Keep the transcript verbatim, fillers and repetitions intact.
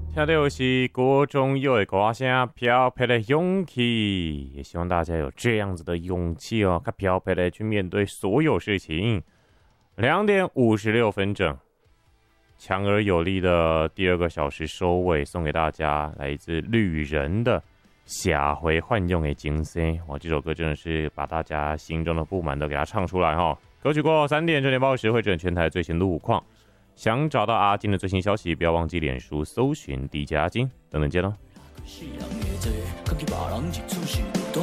听到的是国中有的歌声，飘飘的勇气，也希望大家有这样子的勇气哦，较飘飘的去面对所有事情。两点五十六分整，强而有力的第二个小时收尾，送给大家来自旅人的下回换用的精神。哇，这首歌真的是把大家心中的不满都给它唱出来哈、哦。歌曲过后三点，九点报时会整全台最新路况。想找到阿金的最新消息，不要忘记脸书搜寻 D J 阿金等等见喽。